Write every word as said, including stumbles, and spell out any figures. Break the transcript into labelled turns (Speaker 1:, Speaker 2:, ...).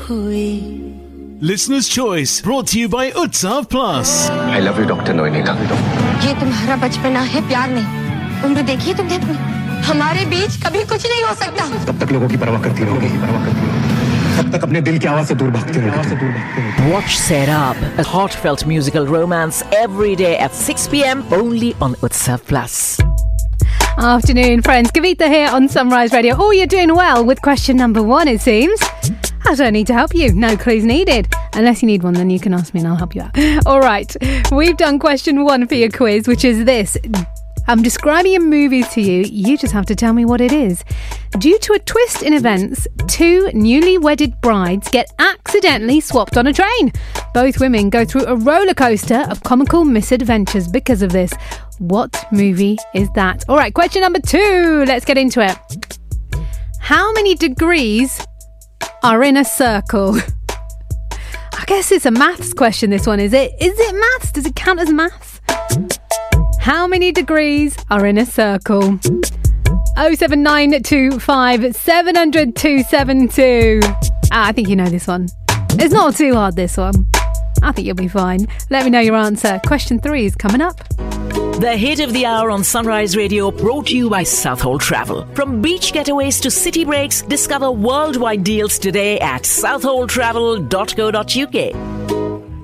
Speaker 1: Listener's Choice brought to you by Utsav Plus.
Speaker 2: I love you, Doctor Noinita.
Speaker 3: ये तुम्हारा बचपना है, प्यार नहीं. उम्र देखिए तुमने अपनी. हमारे बीच कभी कुछ नहीं हो सकता.
Speaker 2: तब तक लोगों की परवाह करती रहोगे, परवाह करती रहोगे. तब तक अपने दिल की आवाज से दूर भागते रहोगे.
Speaker 4: Watch Serab, a heartfelt musical romance every day at six p.m. only on Utsav Plus.
Speaker 5: Afternoon, friends. Kavita here on Sunrise Radio. Oh, you're doing well with question number one, it seems. I don't need to help you. No clues needed. Unless you need one, then you can ask me and I'll help you out. All right. We've done question one for your quiz, which is this. I'm describing a movie to you. You just have to tell me what it is. Due to a twist in events, two newly wedded brides get accidentally swapped on a train. Both women go through a roller coaster of comical misadventures because of this. What movie is that? All right, question number two. Let's get into it. How many degrees are in a circle? I guess it's a maths question, this one, is it? Is it maths? Does it count as maths? How many degrees are in a circle? oh seven nine two five seven hundred two seven two. Ah, I think you know this one. It's not too hard, this one. I think you'll be fine. Let me know your answer. Question three is coming up.
Speaker 4: The hit of the hour on Sunrise Radio brought to you by Southhold Travel. From beach getaways to city breaks, discover worldwide deals today at southhold travel dot co dot uk.